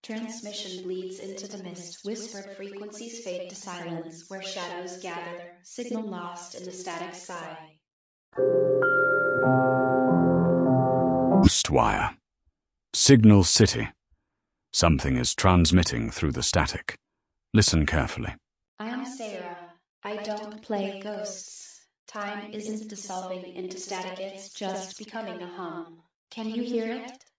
Transmission bleeds into the mist, whispered frequencies fade to silence, where shadows gather, signal lost in the static sky. Ghostwire. Signal City. Something is transmitting through the static. Listen carefully. I'm Sarah. I don't play ghosts. Time isn't dissolving into static, it's just becoming a hum. Can you hear it?